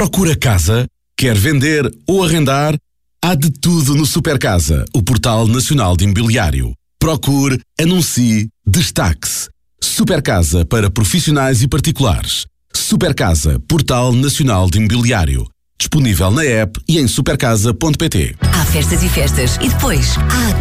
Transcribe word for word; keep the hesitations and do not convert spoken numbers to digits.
Procura casa? Quer vender ou arrendar? Há de tudo no Supercasa, o portal nacional de imobiliário. Procure, anuncie, destaque-se. Supercasa para profissionais e particulares. Supercasa, portal nacional de imobiliário. Disponível na app e em supercasa ponto pt. Há festas e festas e depois há